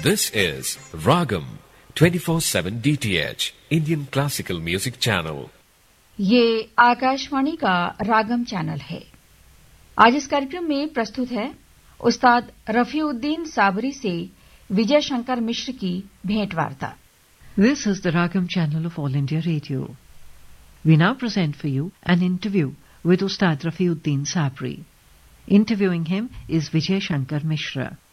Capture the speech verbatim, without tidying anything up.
This is Ragam twenty-four seven D T H Indian Classical Music Channel. ये आकाशवाणी का रागम channel है। आज इस कार्यक्रम में प्रस्तुत है उस्ताद रफीउद्दीन साबरी से विजय शंकर मिश्र की भेंट वार्ता। This is the Ragam channel of All India Radio. We now present for you an interview with Ustad Rafiuddin Sabri. Interviewing him is Vijay Shankar Mishra.